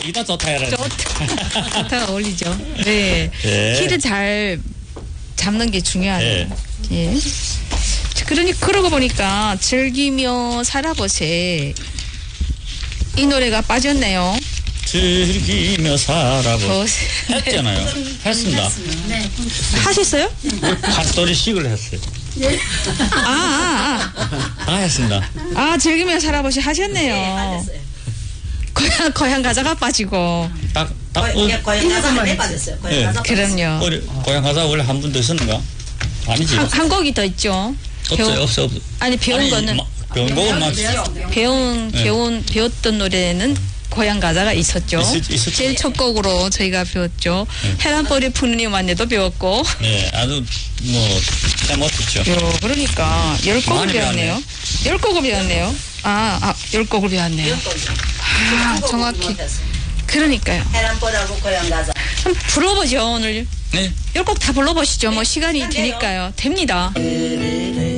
기타 좋다 해라. 좋다 어울리죠. 네. 예. 키를 잘 잡는 게 중요하네요. 예. 예. 그러고 보니까 즐기며 살아보세. 이 노래가 빠졌네요. 즐기며 살아보. 보세. 했잖아요. 했습니다. 네. 하셨어요? 갓소리식을 했어요. 다 했습니다. 즐기며 살아보세 하셨네요. 네, 맞았어요. 고향 가자가 빠지고. 딱 고향 가사가 네 빠졌어요. 고향 가사. 그럼요. 고향 가사 원래 한 분 더 썼는가? 아니지. 한 곡이 더 있죠. 없어요. 아니 배운 거는 배운 곡은 막 배웠던 노래는 고향 가사가 있었죠. 있었죠. 제일 첫 곡으로 저희가 배웠죠. 해란벌이 푸는 이만에도 배웠고. 네, 아주 잘 못했죠. 그러니까 10곡을 많이 배웠네요. 10곡을 배웠네요. 10곡을 배웠네요. 정확히. 그러니까요. 해란벌하고 고향 가사. 한번 불러보죠 오늘. 네. 10곡 다 불러보시죠. 뭐 시간이 되니까요. 됩니다.